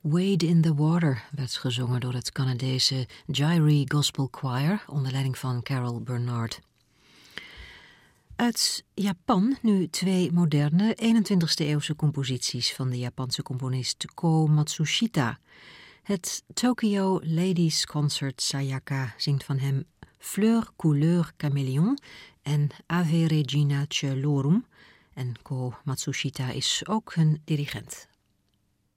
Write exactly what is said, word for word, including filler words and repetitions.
Wade in the Water werd gezongen door het Canadese Gyri Gospel Choir onder leiding van Carol Bernard. Uit Japan nu twee moderne eenentwintigste eeuwse composities van de Japanse componist Ko Matsushita. Het Tokyo Ladies Concert Sayaka zingt van hem Fleur Couleur Caméléon en Ave Regina Coelorum. En Ko Matsushita is ook hun dirigent.